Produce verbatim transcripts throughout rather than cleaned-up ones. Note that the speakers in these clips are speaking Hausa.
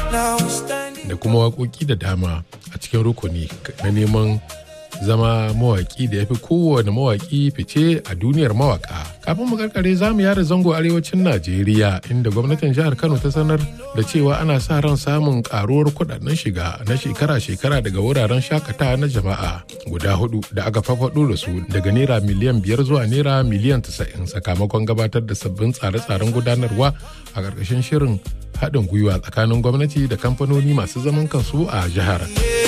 da kuma waƙoƙi da dama a cikin rukuni na neman zama mawaƙi da ya fi kowane mawaƙi fice a duniyar mawaƙa. Kafin mu karkare za mu yada zango arewacin Najeriya inda gwamnatin jihar Kano ta sanar da cewa ana sa ran samun karuwar kuɗaɗen shiga na shekara-shekara daga wuraren shakatawa na jama'a guda hudu da aka fafaɗo da su daga naira miliyan biyar zuwa naira miliyan tasa'in sakamakon gabatar da sabbin tsare-tsaren gudanarwa a ƙarƙashin shirin haɗin gwiwa tsakanin gwamnati da kamfanoni masu zaman kansu a jihar.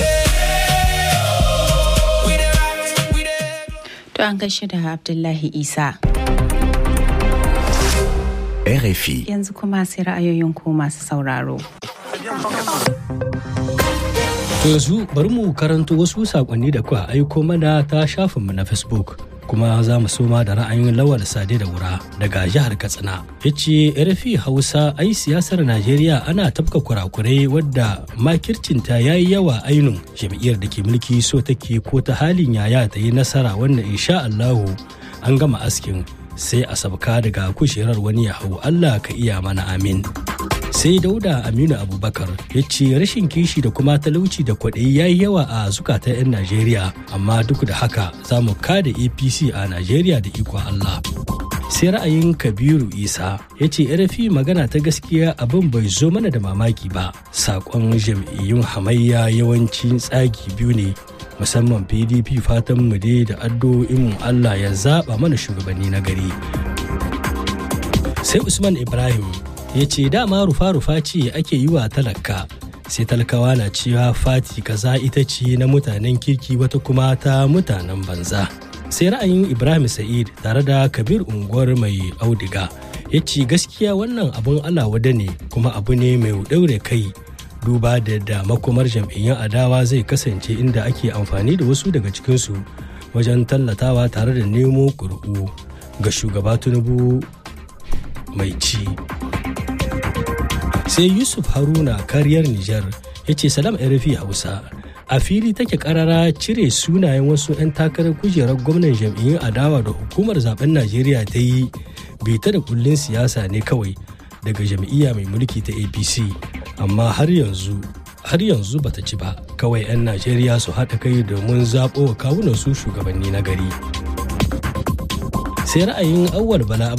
To an gaishe da Abdullahi Isa. R F I. Yanzu kuma sai ra'ayoyin ku masu sauraro. To yanzu bari mu karanto wasu sakonni da kuka aiko mana ta shafinmu na Facebook. Kuma za mu soma da ra'ayin Lawal Sade da Wura daga jihar Katsina. Ya ce R F I Hausa ai siyasar Najeriya ana tafka kurakurai wadda makircinta ya yi yawa ainun jam'iyyar da ke mulki so take ko ta halin yaya ta yi nasara wanda insha Allahu an gama askin sai a sabka daga kujerar wani ya hau Allah ka iya mana amin. Sai Dauda Aminu Abubakar ya ce rashin kishi da kuma talauci da kwaɗayi ya yi yawa a zukatan 'yan Najeriya amma duk da haka za mu kada A P C a Najeriya da ikon Allah. Sai ra'ayin Kabiru Isa ya ce R F I magana ta gaskiya abin bai zo mana da mamaki ba. Saƙon jam'iyyun hamayya yawancin tsagi biyu ne musamman P D P fatan mu dai da addu'o'in Allah ya zaɓa mana shugabanni na gari. Sai Usman Ibrahim ya ce dama rufa-rufa ce ake yi wa talaka sai talakawa na cewa fati kaza ita ce na mutanen kirki wata kuma ta mutanen banza. Sai ra'ayin Ibrahim Sa'id tare da Kabir unguwar mai audiga ya ce gaskiya wannan abun alawada ne kuma abu ne mai daure kai duba da da makomar jam'iyyun adawa zai kasance inda ake amfani da wasu daga cikinsu wajen tallatawa tare da nemo ƙuri'u ga shugaba Tinubu mai ci. Sai Yusuf Haruna kariyar Nijar ya ce salam R F I Hausa a fili take karara cire sunayen wasu 'yan takarar kujerar gwamnan jam'iyyun adawa da hukumar zaben Najeriya ta yi bita da kullun siyasa ne kawai daga jam'iyya mai mulki ta A P C amma har yanzu har yanzu bata ci ba kawai 'yan Najeriya su haɗa kai domin zaɓo wa kawunan su shugabanni na gari. Sai ra'ayin Awwal Bala